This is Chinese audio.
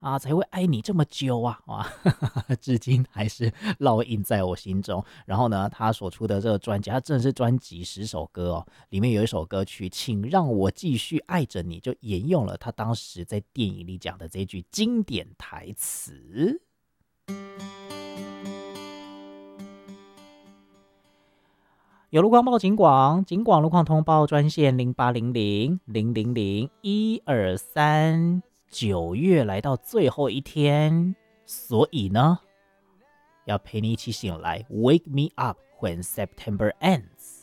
啊，才会爱你这么久啊，哇，至今还是烙印在我心中。然后呢，他所出的这个专辑，他真的是专辑10首歌哦，里面有一首歌曲《请让我继续爱着你》，就沿用了他当时在电影里讲的这句经典台词。有路况报警广，警广路况通报专线0800 000 123。9月来到最后一天，所以呢，要陪你一起醒来，Wake me up when September ends。